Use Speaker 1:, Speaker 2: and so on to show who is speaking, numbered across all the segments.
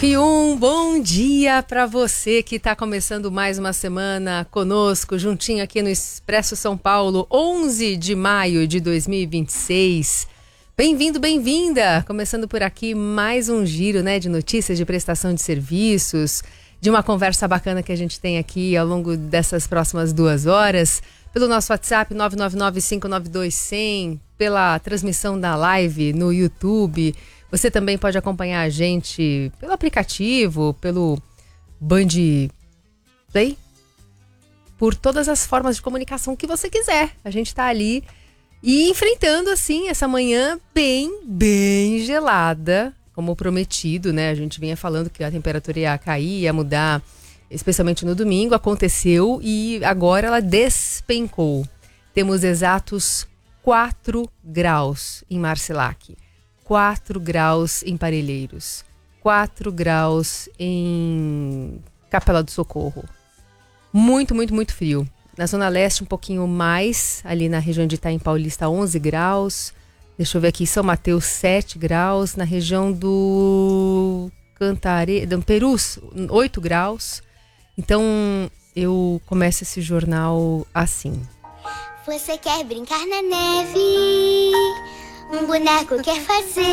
Speaker 1: E um bom dia para você que está começando mais uma semana conosco, juntinho aqui no Expresso São Paulo, 11 de maio de 2026. Bem-vindo, bem-vinda! Começando por aqui mais um giro, de notícias de prestação de serviços, de uma conversa bacana que a gente tem aqui ao longo dessas próximas 2 horas, pelo nosso WhatsApp 999-592-100, pela transmissão da live no YouTube. Você também pode acompanhar a gente pelo aplicativo, pelo Band Play, por todas as formas de comunicação que você quiser. A gente está ali e enfrentando, assim, essa manhã bem gelada, como prometido, A gente vinha falando que a temperatura ia cair, ia mudar, especialmente no domingo. Aconteceu e agora ela despencou. Temos exatos 4 graus em Marcilac. 4 graus em Parelheiros, 4 graus em Capela do Socorro. Muito frio. Na Zona Leste um pouquinho mais, ali na região de Itaim Paulista 11 graus. Deixa eu ver aqui, São Mateus 7 graus. Na região do Perus 8 graus. Então eu começo esse jornal assim.
Speaker 2: Você quer brincar na neve? Um boneco quer fazer.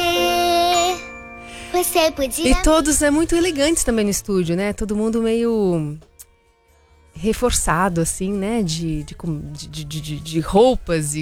Speaker 2: Você podia...
Speaker 1: E todos muito elegantes também no estúdio, Todo mundo meio reforçado, assim, de roupas e